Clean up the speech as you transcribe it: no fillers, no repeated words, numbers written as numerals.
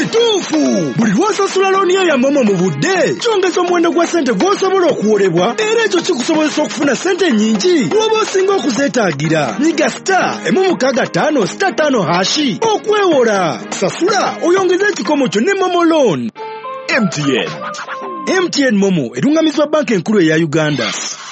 Kituufu! Buli lw'osasula looni yo ya Momo mu budde, kyongeza omuwendo gwa ssente gw'osobola okuwolebwa, era ekyo kikusobozesa okufuna ssente nnyingi lw'oba osinga okuzeetaagira. Nyiga *165*5# okwewola. Sasula oyongeze ekikomo kyo ne Momo Loan. MTN MTN Momo erungamizibwa banka enkulu eya Uganda.